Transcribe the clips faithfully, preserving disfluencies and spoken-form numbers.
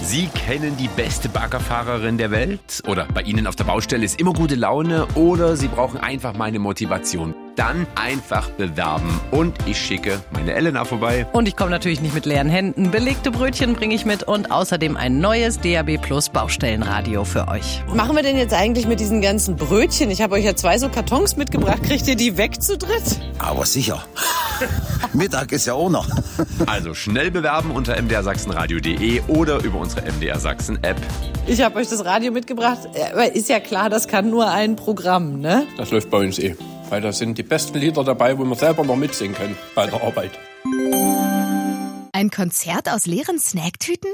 Sie kennen die beste Baggerfahrerin der Welt? Oder bei Ihnen auf der Baustelle ist immer gute Laune? Oder Sie brauchen einfach meine Motivation? Dann einfach bewerben und ich schicke meine Elena vorboi. Und ich komme natürlich nicht mit leeren Händen. Belegte Brötchen bringe ich mit und außerdem ein neues D A B Plus Baustellenradio für euch. Was machen wir denn jetzt eigentlich mit diesen ganzen Brötchen? Ich habe euch ja zwei so Kartons mitgebracht. Kriegt ihr die weg zu dritt? Aber sicher. Mittag ist ja auch noch. Also schnell bewerben unter m d r sachsen radio punkt d e oder über unsere M D R Sachsen App. Ich habe euch das Radio mitgebracht. Aber ist ja klar, das kann nur ein Programm, ne? Das läuft bei uns eh. Weil da sind die besten Lieder dabei, wo wir selber noch mitsingen können bei der Arbeit. Ein Konzert aus leeren Snacktüten?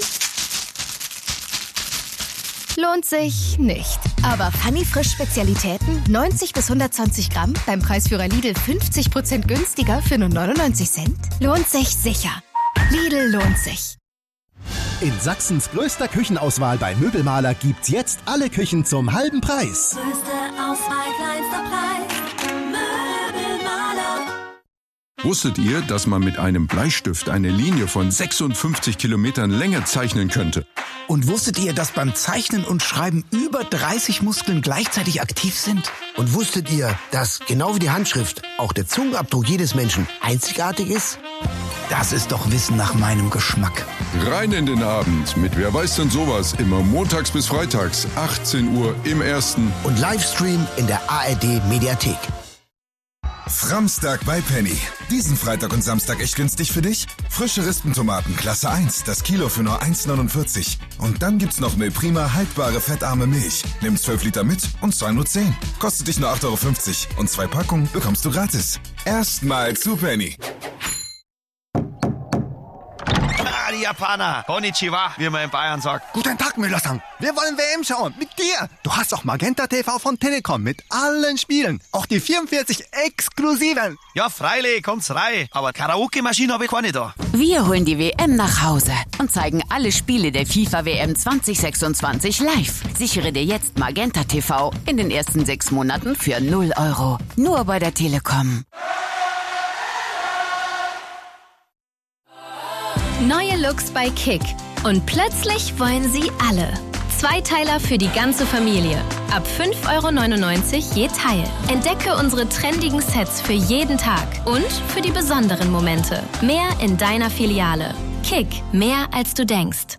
Lohnt sich nicht. Aber Funny Frisch Spezialitäten, neunzig bis hundertzwanzig Gramm, beim Preisführer Lidl fünfzig Prozent günstiger für nur neunundneunzig Cent? Lohnt sich sicher. Lidl lohnt sich. In Sachsens größter Küchenauswahl bei Möbelmaler gibt's jetzt alle Küchen zum halben Preis. Größte Auswahl, kleinster Preis. Möbelmaler. Wusstet ihr, dass man mit einem Bleistift eine Linie von sechsundfünfzig Kilometern Länge zeichnen könnte? Und wusstet ihr, dass beim Zeichnen und Schreiben über dreißig Muskeln gleichzeitig aktiv sind? Und wusstet ihr, dass genau wie die Handschrift auch der Zungenabdruck jedes Menschen einzigartig ist? Das ist doch Wissen nach meinem Geschmack. Rein in den Abend mit Wer weiß denn sowas, immer montags bis freitags, achtzehn Uhr im Ersten. Und Livestream in der A R D Mediathek. Framstag bei Penny. Diesen Freitag und Samstag echt günstig für dich? Frische Rispentomaten Klasse eins, das Kilo für nur eins neunundvierzig. Und dann gibt's noch Mehl Prima haltbare fettarme Milch. Nimm zwölf Liter mit und zahl nur zehn. Kostet dich nur acht Euro fünfzig und zwei Packungen bekommst du gratis. Erstmal zu Penny. Ah, die Japaner. Konnichiwa, wie man in Bayern sagt. Guten Tag, Müller-san. Wir wollen W M schauen. Mit dir. Du hast auch Magenta T V von Telekom mit allen Spielen. Auch die vierundvierzig exklusiven. Ja, freilich, kommt's rein. Aber Karaoke-Maschine habe ich keine da. Wir holen die W M nach Hause und zeigen alle Spiele der FIFA W M zwanzig sechsundzwanzig live. Sichere dir jetzt Magenta T V in den ersten sechs Monaten für null Euro. Nur bei der Telekom. Neue Looks bei Kick. Und plötzlich wollen sie alle. Zweiteiler für die ganze Familie. Ab fünf Euro neunundneunzig je Teil. Entdecke unsere trendigen Sets für jeden Tag. Und für die besonderen Momente. Mehr in deiner Filiale. Kick. Mehr als du denkst.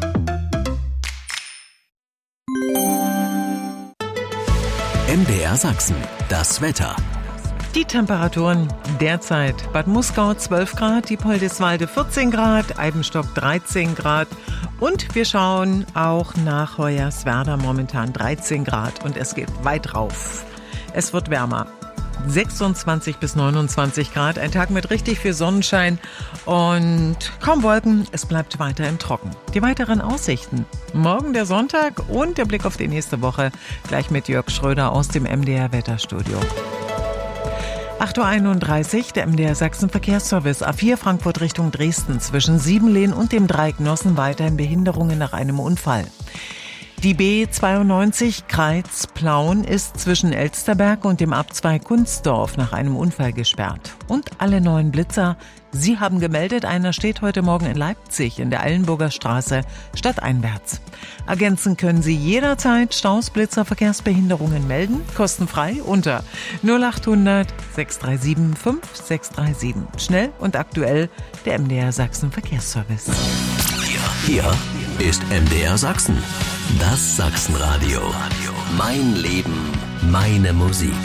M D R Sachsen. Das Wetter. Die Temperaturen derzeit: Bad Muskau zwölf Grad, Diepoldiswalde vierzehn Grad, Eibenstock dreizehn Grad und wir schauen auch nach Hoyerswerda momentan dreizehn Grad und es geht weit rauf. Es wird wärmer. sechsundzwanzig bis neunundzwanzig Grad, ein Tag mit richtig viel Sonnenschein und kaum Wolken, es bleibt weiterhin trocken. Die weiteren Aussichten: Morgen der Sonntag und der Blick auf die nächste Woche, gleich mit Jörg Schröder aus dem M D R Wetterstudio. acht Uhr einunddreißig, der M D R Sachsen Verkehrsservice. A vier Frankfurt Richtung Dresden. Zwischen Siebenlehn und dem Dreiecknossen weiterhin Behinderungen nach einem Unfall. Die B zweiundneunzig Kreiz-Plauen ist zwischen Elsterberg und dem Abzweig Kunstdorf nach einem Unfall gesperrt. Und alle neuen Blitzer, sie haben gemeldet, einer steht heute Morgen in Leipzig in der Eilenburger Straße stadteinwärts. Ergänzen können Sie jederzeit Staus, Blitzer, Verkehrsbehinderungen melden, kostenfrei unter null achthundert sechs drei sieben fünf sechs drei sieben. Schnell und aktuell der M D R Sachsen Verkehrsservice. Hier, hier ist M D R Sachsen. Das Sachsenradio. Mein Leben, meine Musik.